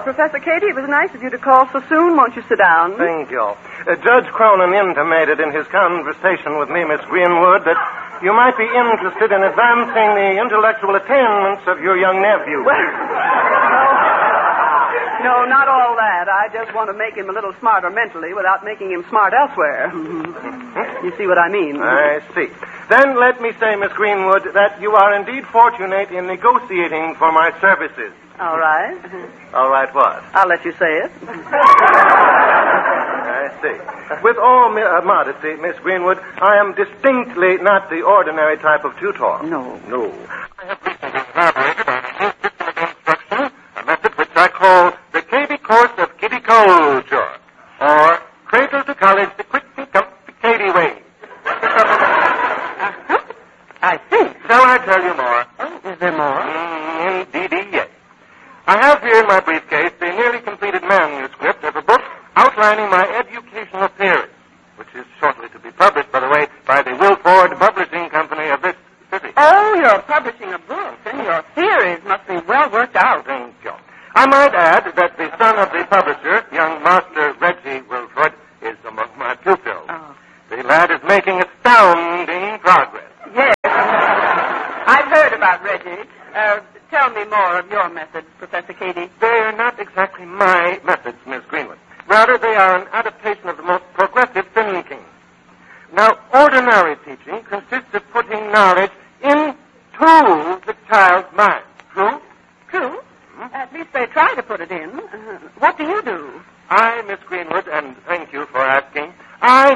Professor Cady, it was nice of you to call so soon. Won't you sit down? Thank you. Judge Cronin intimated in his conversation with me, Miss Greenwood, that you might be interested in advancing the intellectual attainments of your young nephew. No, not all that. I just want to make him a little smarter mentally without making him smart elsewhere. You see what I mean? I see. Then let me say, Miss Greenwood, that you are indeed fortunate in negotiating for my services. All right. All right what? I'll let you say it. I see. With all modesty, Miss Greenwood, I am distinctly not the ordinary type of tutor. No. No. I have recently elaborated on a new system of instruction, a method which I call the Cady course of Kitty Culture, or Cradle to College the Quick and Comfy Cady way. I see. Shall I tell you more? Oh, is there more? Indeedy, yes. I have here in my briefcase the nearly completed manuscript of a book outlining my educational theory, which is shortly to be published, by the way, by the Wilford Publishing Company of this city. Oh, you're publishing a book, and your theories must be well worked out. Thank you. I might add that the son of the publisher, young Master Reggie Wilford, is among my pupils. Oh. The lad is making astounding progress. Yes. I've heard about Reggie. Tell me more of your methods, Professor Cady. They're not exactly my methods, Miss Greenwood. Rather, they are an adaptation of the most progressive thinking. Now, ordinary teaching consists of putting knowledge into the child's mind. True? True. At least they try to put it in. What do you do? I, Miss Greenwood, and thank you for asking, I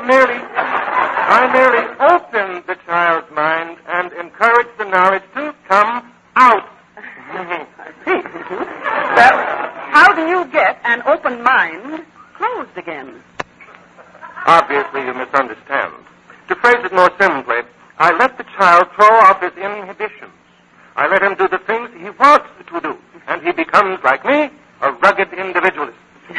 merely open the child's mind and encourage the knowledge to come out. I see. Well, how do you get an open mind closed again? Obviously, you misunderstand. To phrase it more simply, I let the child throw off his inhibitions. I let him do the things he wants to do, and he becomes, like me, a rugged individualist.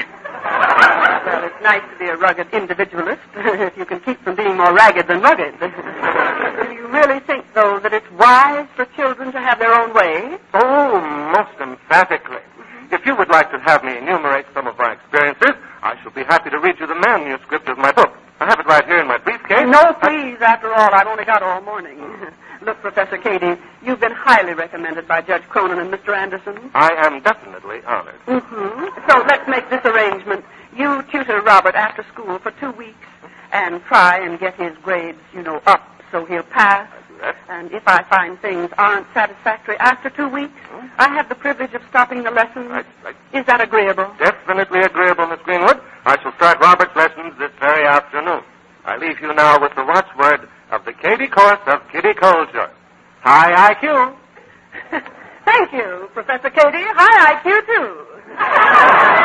Well, it's nice to be a rugged individualist if you can keep from being more ragged than rugged. Do you really think, though, that it's wise for children to have their own way? Oh, most emphatically. If you would like to have me enumerate some of my experiences, I shall be happy to read you the manuscript of my book. I have it right here in my briefcase. No, please. After all, I've only got all morning. Look, Professor Cady, you've been highly recommended by Judge Cronin and Mr. Anderson. I am definitely honored. Mm-hmm. So let's make this arrangement. You tutor Robert after school for 2 weeks and try and get his grades, up so he'll pass. And if I find things aren't satisfactory after 2 weeks, I have the privilege of stopping the lessons. Right. Is that agreeable? Definitely agreeable, Miss Greenwood. I shall start Robert's lessons this very afternoon. I leave you now with the watchword of the Cady course of Kitty Culture. High IQ. Thank you, Professor Cady. High IQ, too.